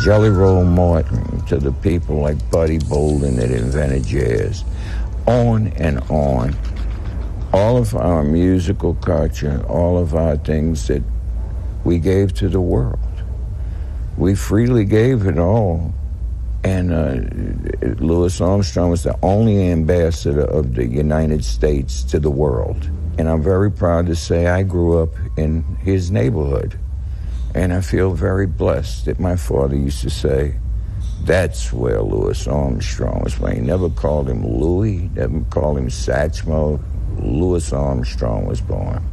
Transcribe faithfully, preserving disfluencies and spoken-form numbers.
Jelly Roll Morton, to the people like Buddy Bolden that invented jazz, on and on. All of our musical culture, all of our things that we gave to the world. We freely gave it all. And uh, Louis Armstrong was the only ambassador of the United States to the world. And I'm very proud to say I grew up in his neighborhood. And I feel very blessed that my father used to say, that's where Louis Armstrong was born. He never called him Louis, never called him Satchmo. Louis Armstrong was born.